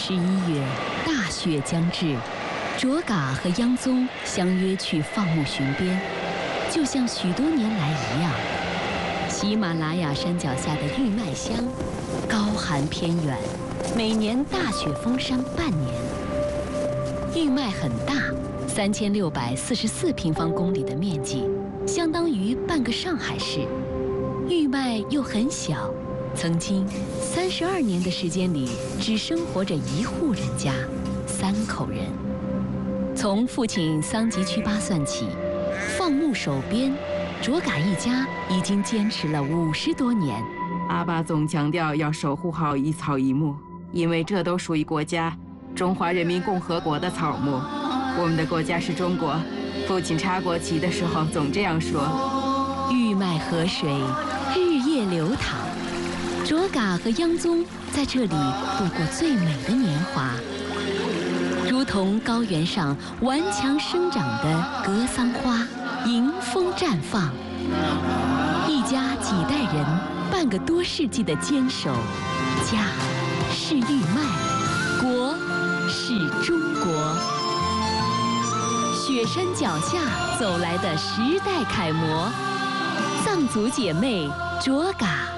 11月，大雪将至，卓嘎和央宗相约去放牧巡边，就像许多年来一样。喜马拉雅山脚下的玉麦乡，高寒偏远，每年大雪封山半年。玉麦很大，3644平方公里的面积，相当于半个上海市。玉麦又很小，曾经32年的时间里，只生活着1户人家，3口人。从父亲桑吉曲巴算起，放牧守边，卓嘎一家已经坚持了50多年。 阿爸总强调要守护好一草一木，因为这都属于国家中华人民共和国的草木。我们的国家是中国，父亲插国旗的时候总这样说。 玉麦河水日夜流淌，卓嘎和央宗在这里度过最美的年华，如同高原上顽强生长的格桑花，迎风绽放。一家几代人，半个多世纪的坚守，家是玉麦，国是中国。雪山脚下走来的时代楷模，藏族姐妹卓嘎。